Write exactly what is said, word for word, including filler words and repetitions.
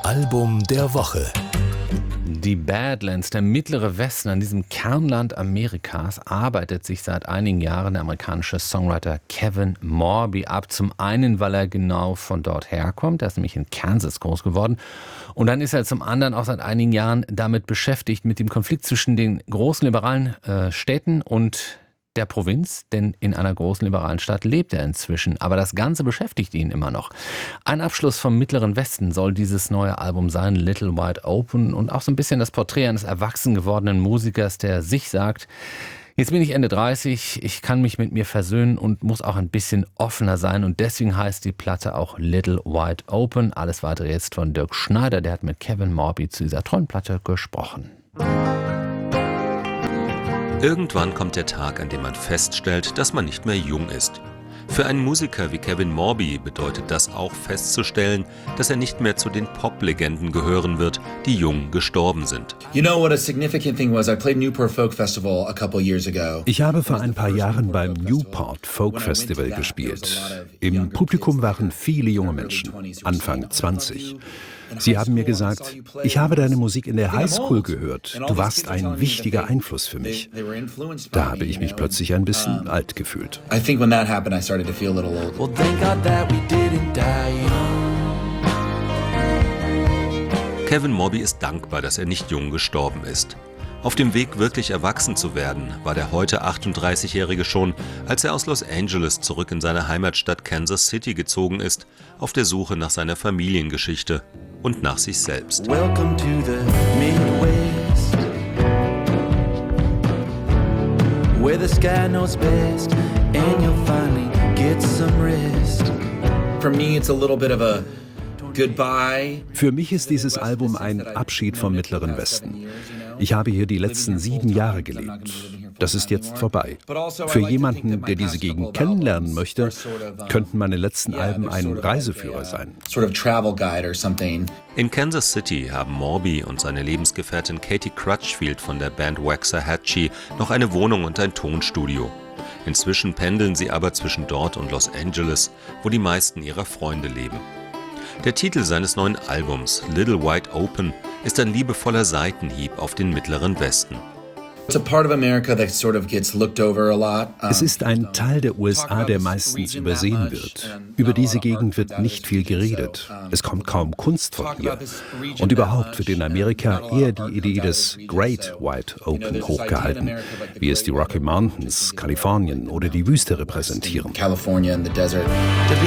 Album der Woche. Die Badlands, der mittlere Westen, an diesem Kernland Amerikas, arbeitet sich seit einigen Jahren der amerikanische Songwriter Kevin Morby ab. Zum einen, weil er genau von dort herkommt, er ist nämlich in Kansas groß geworden. Und dann ist er zum anderen auch seit einigen Jahren damit beschäftigt, mit dem Konflikt zwischen den großen liberalen äh, Städten und der Provinz, denn in einer großen liberalen Stadt lebt er inzwischen. Aber das Ganze beschäftigt ihn immer noch. Ein Abschluss vom Mittleren Westen soll dieses neue Album sein, Little Wide Open, und auch so ein bisschen das Porträt eines erwachsen gewordenen Musikers, der sich sagt: Jetzt bin ich Ende dreißig, ich kann mich mit mir versöhnen und muss auch ein bisschen offener sein. Und deswegen heißt die Platte auch Little Wide Open. Alles weitere jetzt von Dirk Schneider, der hat mit Kevin Morby zu dieser tollen Platte gesprochen. Irgendwann kommt der Tag, an dem man feststellt, dass man nicht mehr jung ist. Für einen Musiker wie Kevin Morby bedeutet das auch festzustellen, dass er nicht mehr zu den Pop-Legenden gehören wird, die jung gestorben sind. You know what a significant thing was? I played Newport Folk Festival a couple years ago. Ich habe vor ein paar Jahren beim Newport Folk Festival gespielt. Im Publikum waren viele junge Menschen, Anfang zwanzig. Sie haben mir gesagt: Ich habe deine Musik in der Highschool gehört. Du warst ein wichtiger Einfluss für mich. Da habe ich mich plötzlich ein bisschen alt gefühlt. I think when that happened, I started to feel a little old. Well, thank God that we didn't die young. Kevin Morby ist dankbar, dass er nicht jung gestorben ist. Auf dem Weg, wirklich erwachsen zu werden, war der heute achtunddreißigjährige schon, als er aus Los Angeles zurück in seine Heimatstadt Kansas City gezogen ist, auf der Suche nach seiner Familiengeschichte und nach sich selbst. Welcome to the Midwest, where the sky knows best and you'll finally get some rest. For me, it's a little bit of a goodbye. Für mich ist dieses Album ein Abschied vom Mittleren Westen. Ich habe hier die letzten sieben Jahre gelebt. Das ist jetzt vorbei. Für jemanden, der diese Gegend kennenlernen möchte, könnten meine letzten Alben ein Reiseführer sein. In Kansas City haben Morby und seine Lebensgefährtin Katie Crutchfield von der Band Waxahachie noch eine Wohnung und ein Tonstudio. Inzwischen pendeln sie aber zwischen dort und Los Angeles, wo die meisten ihrer Freunde leben. Der Titel seines neuen Albums, Little Wide Open, ist ein liebevoller Seitenhieb auf den Mittleren Westen. Es ist ein Teil der U S A, der meistens übersehen wird. Über diese Gegend wird nicht viel geredet. Es kommt kaum Kunst von hier. Und überhaupt wird in Amerika eher die Idee des Great Wide Open hochgehalten, wie es die Rocky Mountains, Kalifornien oder die Wüste repräsentieren. To be